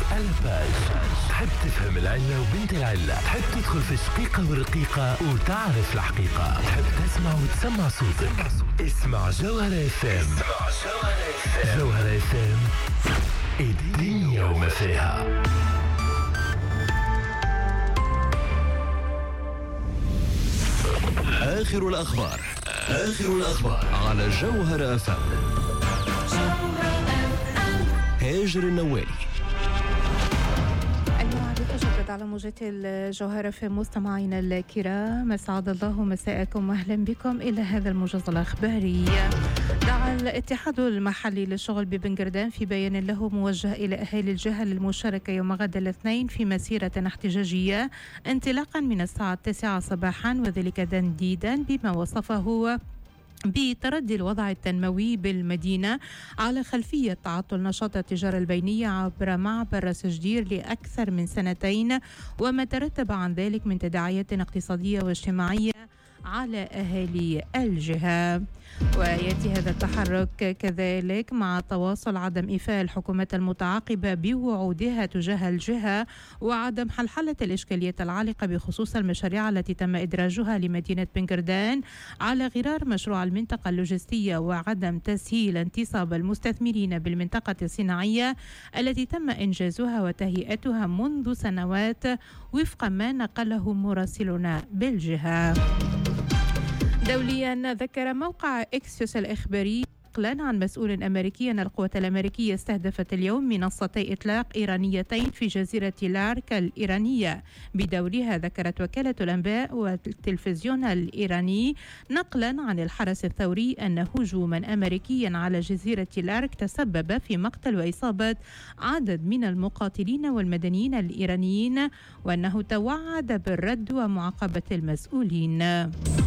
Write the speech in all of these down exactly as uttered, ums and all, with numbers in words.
الباج. تحب تفهم العلة وبنت العلة، تحب تدخل في الشقيقة والرقيقة وتعرف الحقيقة، تحب تسمع وتسمع صوتك. اسمع جوهرة اف ام. جوهرة اف ام، الدنيا وما فيها. آخر الأخبار آخر الأخبار على جوهرة اف ام. هاجر النوالي. تجدد على موجات الجوهرة في مستمعينا الكرام، أسعد الله مساءكم وأهلا بكم إلى هذا الموجز الأخباري. دعا الاتحاد المحلي للشغل ببنغردان في بيان له موجه إلى أهالي الجهة للمشاركة يوم غد الاثنين في مسيرة احتجاجية انطلاقا من الساعة التاسعة صباحا، وذلك تنديدا بما وصفه بتردي الوضع التنموي بالمدينة على خلفية تعطل نشاط التجارة البينية عبر معبر راس جدير لأكثر من سنتين، وما ترتب عن ذلك من تداعيات اقتصادية واجتماعية على أهالي الجهة. ويأتي هذا التحرك كذلك مع تواصل عدم إيفاء الحكومات المتعاقبة بوعودها تجاه الجهة وعدم حلحلة الإشكاليات العالقة بخصوص المشاريع التي تم إدراجها لمدينة بنغردان على غرار مشروع المنطقة اللوجستية، وعدم تسهيل انتصاب المستثمرين بالمنطقة الصناعية التي تم إنجازها وتهيئتها منذ سنوات وفق ما نقله مراسلنا بالجهة. دوليا، ذكر موقع إكسيوس الإخباري نقلا عن مسؤول أمريكي أن القوات الأمريكية استهدفت اليوم منصتي إطلاق إيرانيتين في جزيرة لارك الإيرانية. بدورها ذكرت وكالة الأنباء والتلفزيون الإيراني نقلا عن الحرس الثوري أن هجوما أمريكيا على جزيرة لارك تسبب في مقتل وإصابة عدد من المقاتلين والمدنيين الإيرانيين، وأنه توعد بالرد ومعاقبة المسؤولين.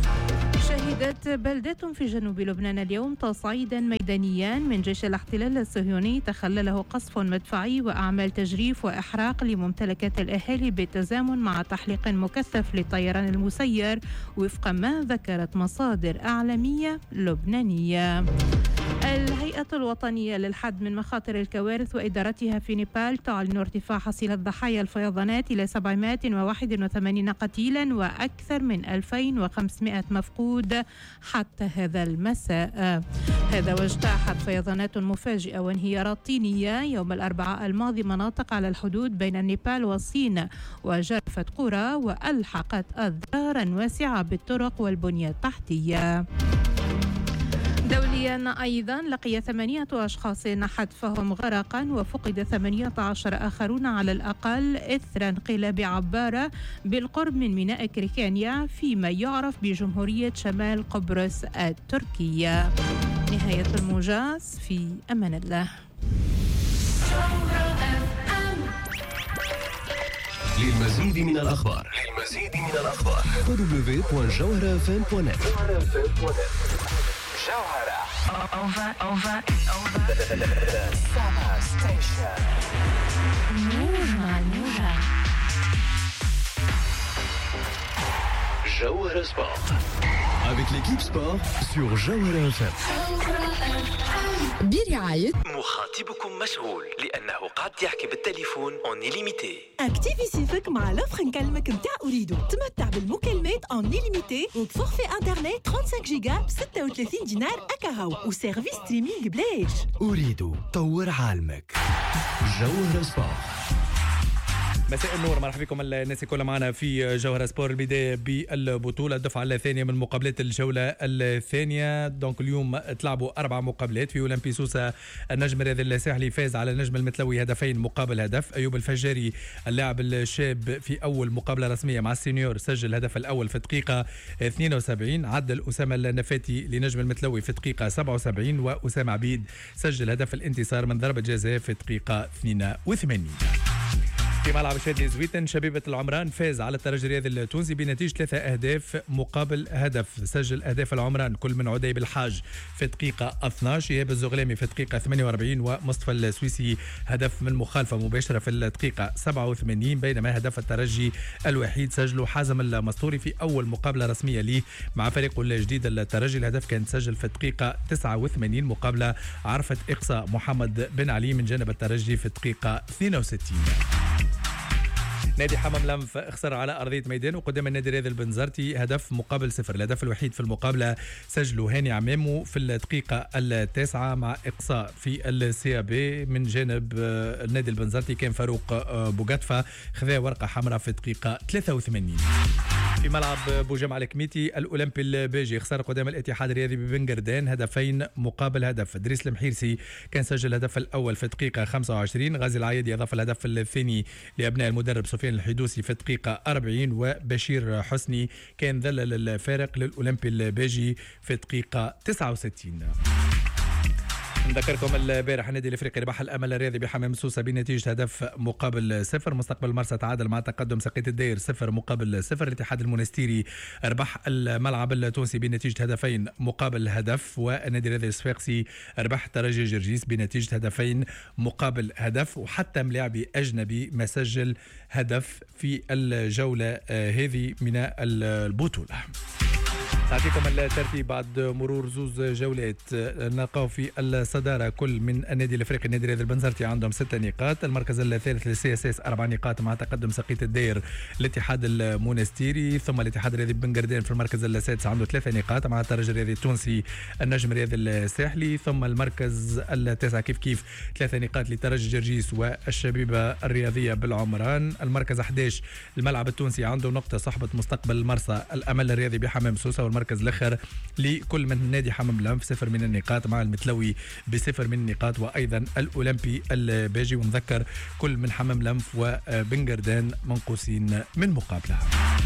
شهدت بلدة في جنوب لبنان اليوم تصعيدا ميدانيا من جيش الاحتلال الصهيوني تخلله قصف مدفعي وأعمال تجريف وإحراق لممتلكات الأهالي بالتزامن مع تحليق مكثف للطيران المسير وفق ما ذكرت مصادر أعلامية لبنانية. الهيئة الوطنية للحد من مخاطر الكوارث وإدارتها في نيبال تعلن ارتفاع حصيلة ضحايا الفيضانات إلى سبعمائة وواحد وثمانين قتيلا وأكثر من ألفين وخمسمائة مفقود حتى هذا المساء. هذا واجتاحت فيضانات مفاجئة وانهيارات طينية يوم الأربعاء الماضي مناطق على الحدود بين نيبال والصين، وجرفت قرى وألحقت أضرارا واسعة بالطرق والبنية التحتية. دوليا أيضا، لقي ثمانية أشخاص حتفهم غرقا وفقد ثمانية عشر آخرون على الأقل إثر انقلاب عبارة بالقرب من ميناء كريكانيا فيما يعرف بجمهورية شمال قبرص التركية. نهاية الموجز، في أمان الله. للمزيد من الأخبار للمزيد من الأخبار دبليو دبليو دبليو دوت جوهرة اف ام دوت نت. جوهرة over over over the summer station. نورها نورها جوهرة سبورت avec l'équipe sport sur جوهرة اف ام. برعاية مخاطبكم مشغول لأنه قاعد يحكي بالتليفون اون إليميتي. اكتيفي سيفك مع لوفر نكلمك نتاع أريدو. تمتع بالمكالمات اون إليميتي وبفورفي انترنت خمسة وثلاثين جيجا ب ستة وثلاثين دينار أكاهو وسيرفيس ستريمينج بلاش. أريدو، طور عالمك. جوهرة سبورت. مساء النور، مرحبا بكم الناس كلها معنا في جوهرة سبور. البداية بالبطولة، الدفعة الثانية من مقابلات الجولة الثانية. دونك اليوم تلعبوا أربع مقابلات. في أولمبي سوسة النجم الرياضي الساحلي فاز على النجم المتلوي هدفين مقابل هدف. أيوب الفجاري اللاعب الشاب في أول مقابلة رسمية مع السينيور سجل الهدف الأول في دقيقة اثنين وسبعين. عدل أسامة النفاتي لنجم المتلوي في دقيقة سبعة وسبعين، وأسامة عبيد سجل هدف الانتصار من ضربة جزاء في دقيقة اثنين وثمانين. في ملعب شادي زويتن شبيبة العمران فاز على الترجي الرياضي التونسي بنتيجة ثلاثة أهداف مقابل هدف. سجل أهداف العمران كل من عدي بالحاج في دقيقة اثني عشر، إيهاب الزغلامي في دقيقة ثمانية وأربعين، ومصطفى السويسي هدف من مخالفة مباشرة في الدقيقة سبعة وثمانين. بينما هدف الترجي الوحيد سجله حازم المسطوري في أول مقابلة رسمية ليه مع فريقه الجديد الترجي. الهدف كان سجل في الدقيقة تسعة وثمانين مقابلة عرفت إقصاء محمد بن علي من جانب الترجي في الدقيقة اثنين وستين. نادي حمام لمف خسر على أرضية ميدان وقدام النادي الرياضي البنزرتي هدف مقابل صفر. الهدف الوحيد في المقابلة سجله هاني عمامو في الدقيقة التاسعة مع إقصاء في السي بي من جانب النادي البنزرتي. كان فاروق بوغاتفا خذا ورقة حمراء في الدقيقة ثلاثة وثمانين. في ملعب بوجمع الكميتي الأولمبي البيجي خسر قدام الاتحاد الرياضي ببنغردان هدفين مقابل هدف. دريس المحيرسي كان سجل الهدف الأول في الدقيقة خمسة وعشرين، غازي العايدي أضاف الهدف الثاني لأبناء المدرب سفيان الحدوسي في الدقيقة أربعين، وبشير حسني كان ذلل الفارق للأولمبي البيجي في الدقيقة تسعة وستين. نذكركم البارح النادي الافريقي ربح الامل الرياضي بحمام سوسه بنتيجه هدف مقابل صفر. مستقبل مرسى تعادل مع تقدم سقية الدير صفر مقابل صفر. الاتحاد المونستيري ربح الملعب التونسي بنتيجه هدفين مقابل هدف. والنادي الرياضي الصفاقسي ربح ترجي جرجيس بنتيجه هدفين مقابل هدف. وحتى ملاعبي اجنبي ما سجل هدف في الجوله هذه من البطوله. نعطيكم الترتيب بعد مرور زوز جولات. نلقاو في الصدارة كل من النادي الافريقي النادي الرياضي البنزرتي عندهم ستة نقاط. المركز الثالث للسي اس اس أربع نقاط مع تقدم سقية الدير الاتحاد المونستيري. ثم الاتحاد الرياضي بنغردان في المركز السادس عنده ثلاثة نقاط مع الترجي الرياضي التونسي النجم الرياضي الساحلي. ثم المركز التاسع كيف كيف ثلاثة نقاط لترجي جرجيس والشبيبة الرياضية بالعمران. المركز أحد عشر الملعب التونسي عنده نقطة صحبة مستقبل المرسى الأمل الرياضي بحمام سوسة. المركز الاخر لكل من نادي حمام لمف صفر من النقاط مع المتلوي بصفر من النقاط، وايضا الاولمبي الباجي. ونذكر كل من حمام لمف وبنغردان منقوصين من مقابله.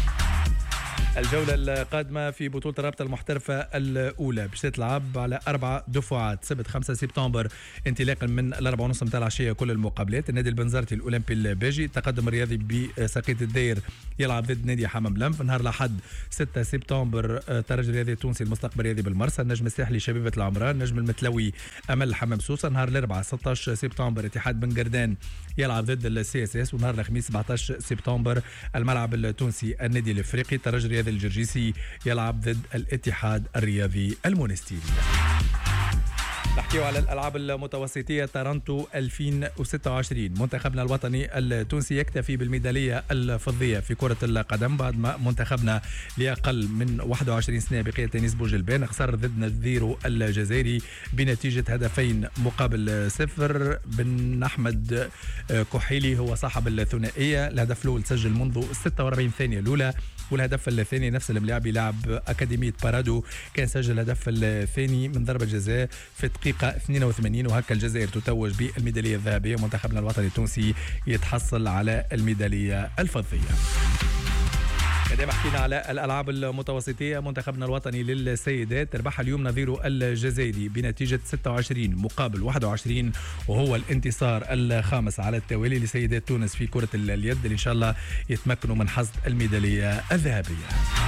الجولة القادمة في بطولة الرابطة المحترفة الأولى باش تتلعب على أربع دفعات سبت خمسة سبتمبر انطلاقا من الأربعة ونص متاع العشية كل المقابلات. النادي البنزرتي الأولمبي الباجي التقدم الرياضي بسقية الدير يلعب ضد نادي حمام لمف. نهار الأحد ستة سبتمبر الترجي الرياضي التونسي المستقبل الرياضي بالمرسى. النجم الساحلي شبيبة العمران. النجم المتلوي أمل حمام سوسة. نهار الأربعاء ستة عشر سبتمبر اتحاد بنغردان يلعب ضد السي اس اس. ونهار الخميس سبعة عشر سبتمبر الملعب التونسي النادي الافريقي الترجي الرياضي الجرجيسي يلعب ضد الاتحاد الرياضي المونستيري. نحكيو على الألعاب المتوسطية تورنتو ألفين وستة وعشرين. منتخبنا الوطني التونسي يكتفي بالميدالية الفضية في كرة القدم بعد ما منتخبنا لأقل من واحد وعشرين سنة بقيادة أنيس بوجلبان خسر ضد نظيره الجزائري بنتيجة هدفين مقابل صفر. بن أحمد كحيلي هو صاحب الثنائية. الهدف الأول سجل منذ ستة وأربعين ثانية الأولى، والهدف الثاني نفس الملاعبي لاعب أكاديمية بارادو كان سجل الهدف الثاني من ضربة جزاء في دقيقة اثنين وثمانين. وهكا الجزائر تتوج بالميدالية الذهبية. منتخبنا الوطني التونسي يتحصل على الميدالية الفضية. دائما حكينا على الألعاب المتوسطية. منتخبنا الوطني للسيدات ربح اليوم نظيره الجزائري بنتيجة ستة وعشرين مقابل واحد وعشرين، وهو الانتصار الخامس على التوالي لسيدات تونس في كرة اليد اللي إن شاء الله يتمكنوا من حصد الميدالية الذهبية.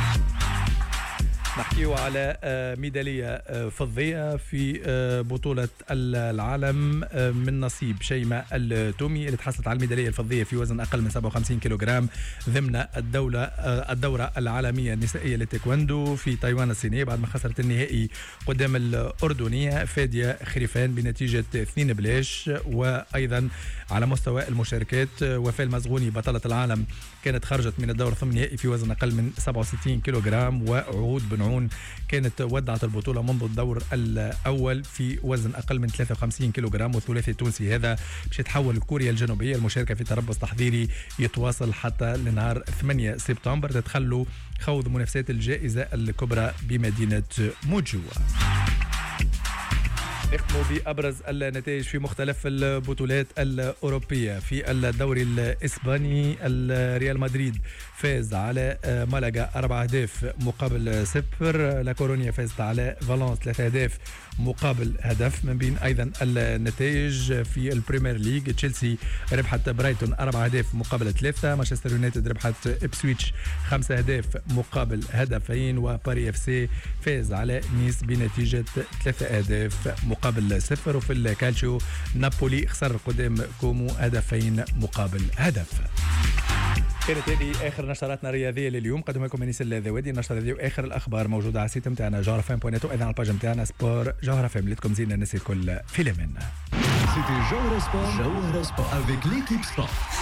نحكيو على ميدالية فضية في بطولة العالم من نصيب شيماء التومي اللي تحصلت على الميدالية الفضية في وزن أقل من سبعة وخمسين كيلوغرام ضمن الدولة الدورة العالمية النسائية للتايكوندو في تايوان الصينية بعد ما خسرت النهائي قدام الأردنية فادية خريفان بنتيجة اثنين بلاش. وأيضا على مستوى المشاركات وفاء المزغوني بطلة العالم كانت خرجت من الدور الثمن النهائي في وزن أقل من سبعة وستين كيلوغرام. وعهود بن عون كانت ودعت البطولة منذ الدور الأول في وزن أقل من ثلاثة وخمسين كيلوغرام. والثلاثي التونسي هذا باش يتحول لكوريا الجنوبية المشاركة في تربص تحضيري يتواصل حتى لنهار ثمانية سبتمبر تتخلوا خوض منافسات الجائزة الكبرى بمدينة موجوا. نختموا بأبرز النتائج في مختلف البطولات الأوروبية. في الدوري الإسباني الريال مدريد فاز على مالاغا أربع أهداف مقابل صفر. لا كورونيا فازت على فالنس ثلاثة أهداف مقابل هدف. من بين أيضا النتائج في البريمير ليج تشيلسي ربحت برايتون أربع أهداف مقابل ثلاثة. مانشستر يونايتد ربحت إبسويتش خمسة أهداف مقابل هدفين. وباري اف سي فاز على نيس بنتيجة ثلاثة أهداف مقابل صفر. وفي الكالتشيو نابولي خسر قدام كومو هدفين مقابل هدف. كانت هذه اخر نشراتنا الرياضيه لليوم. قدمها لكم انيس الذوادي. النشره هذه واخر الاخبار موجوده على السيت نتاعنا جوهر فام بوينت او ايضا على الباج نتاعنا سبور جوهر فام. لكم زينا الناس الكل في الامان. C'était Jawara Sport. Jawara Sport avec l'équipe sport.